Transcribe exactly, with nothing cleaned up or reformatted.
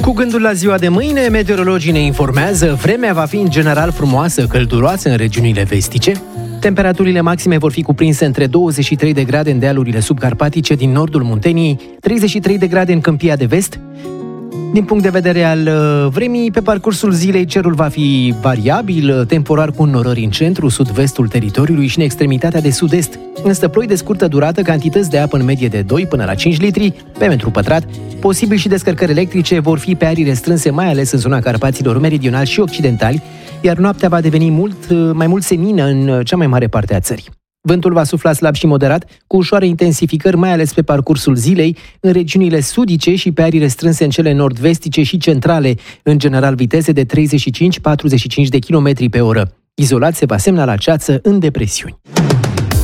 Cu gândul la ziua de mâine, meteorologii ne informează, vremea va fi în general frumoasă, călduroasă în regiunile vestice. Temperaturile maxime vor fi cuprinse între douăzeci și trei de grade în dealurile subcarpatice din nordul Munteniei, treizeci și trei de grade în Câmpia de Vest. Din punct de vedere al vremii, pe parcursul zilei cerul va fi variabil, temporar cu înnorări în centru, sud-vestul teritoriului și în extremitatea de sud-est. Însă ploi de scurtă durată, cantități de apă în medie de doi până la cinci litri pe metru pătrat. Posibil și descărcări electrice, vor fi pe arii restrânse, mai ales în zona Carpaților meridionali și occidentali, iar noaptea va deveni mult mai mult senină în cea mai mare parte a țării. Vântul va sufla slab și moderat, cu ușoare intensificări, mai ales pe parcursul zilei, în regiunile sudice și pe arii restrânse în cele nord-vestice și centrale, în general viteze de treizeci și cinci - patruzeci și cinci de kilometri pe oră. Izolat se va semna la ceață în depresiuni.